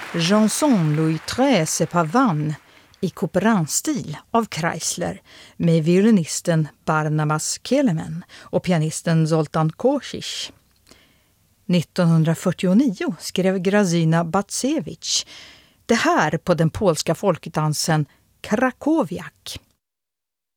Chanson Louis XIII Pavane i kooperanstil av Kreisler med violinisten Barnabas Kelemen och pianisten Zoltan Kosic. 1949 skrev Grażyna Bacewicz det här på den polska folkdansen Krakowiak.